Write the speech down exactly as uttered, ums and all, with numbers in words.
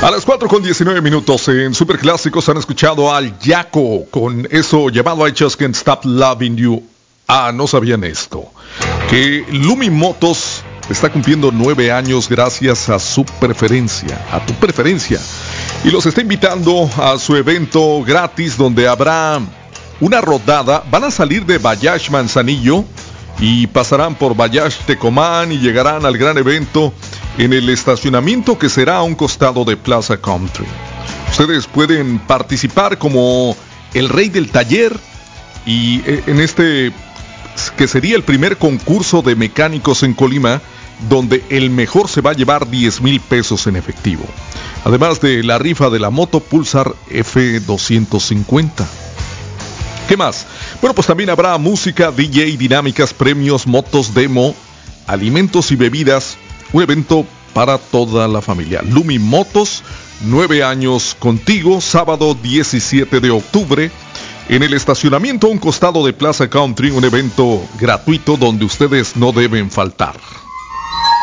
A las cuatro con diecinueve minutos en Superclásicos han escuchado al Yaco con eso llamado I Just Can't Stop Loving You. Ah, no sabían esto, que Lumi Motos está cumpliendo nueve años gracias a su preferencia, a tu preferencia, y los está invitando a su evento gratis donde habrá una rodada. Van a salir de Bayash Manzanillo y pasarán por Bayash Tecomán y llegarán al gran evento en el estacionamiento que será a un costado de Plaza Country. Ustedes pueden participar como el rey del taller y en este que sería el primer concurso de mecánicos en Colima, donde el mejor se va a llevar diez mil pesos en efectivo, además de la rifa de la moto Pulsar F doscientos cincuenta. ¿Qué más? Bueno, pues también habrá música, D J, dinámicas, premios, motos, demo, alimentos y bebidas. Un evento para toda la familia. Lumi Motos, nueve años contigo, sábado diecisiete de octubre, en el estacionamiento a un costado de Plaza Country, un evento gratuito donde ustedes no deben faltar.